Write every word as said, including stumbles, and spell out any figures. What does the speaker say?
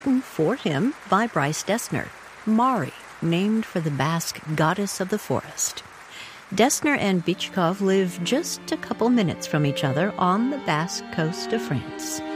for him by Bryce Dessner, Mari, named for the Basque goddess of the forest. Dessner and Bychkov live just a couple minutes from each other on the Basque coast of France.